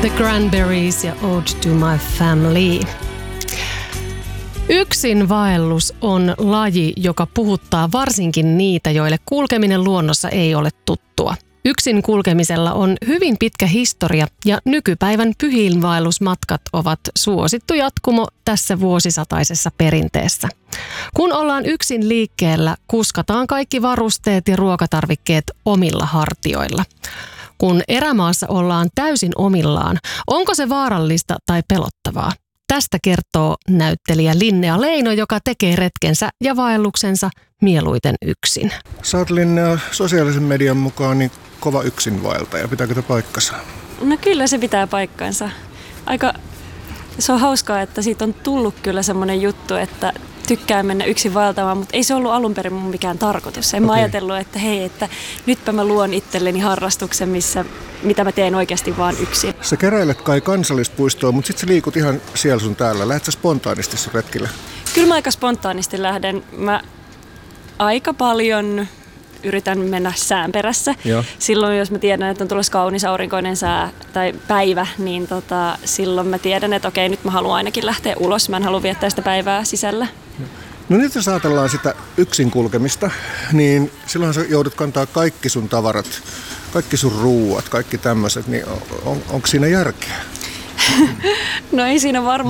Cranberries ja Ode to My Family. Yksinvaellus on laji, joka puhuttaa varsinkin niitä, joille kulkeminen luonnossa ei ole tuttua. Yksin kulkemisella on hyvin pitkä historia ja nykypäivän pyhiinvaellusmatkat ovat suosittu jatkumo tässä vuosisataisessa perinteessä. Kun ollaan yksin liikkeellä, kuskataan kaikki varusteet ja ruokatarvikkeet omilla hartioilla. Kun erämaassa ollaan täysin omillaan, onko se vaarallista tai pelottavaa? Tästä kertoo näyttelijä Linnea Leino, joka tekee retkensä ja vaelluksensa mieluiten yksin. Sä oot, Linnea, sosiaalisen median mukaan niin kova yksinvaeltaja. Pitääkö tämä paikkansa? No kyllä se pitää paikkansa. Se on hauskaa, että siitä on tullut kyllä semmoinen juttu, että tykkää mennä yksin vaeltamaan, mutta ei se ollut alun perin mun mikään tarkoitus. En mä ajatellut, että hei, että nytpä mä luon itselleni harrastuksen, mitä mä teen oikeasti vaan yksin. Sä keräilet kai kansallispuistoa, mutta sit sä liikut ihan siellä sun täällä. Lähdet sä spontaanisti sun retkille? Kyllä mä aika spontaanisti lähden. Mä aika paljon yritän mennä sään perässä. Joo. Silloin, jos mä tiedän, että on tulossa kaunis aurinkoinen sää tai päivä, niin silloin mä tiedän, että okei, nyt mä haluan ainakin lähteä ulos. Mä en halua viettää sitä päivää sisällä. No nyt jos ajatellaan sitä yksin kulkemista, niin silloin sä joudut kantaa kaikki sun tavarat, kaikki sun ruuat, kaikki tämmöiset, niin onko siinä järkeä? No ei siinä varmaan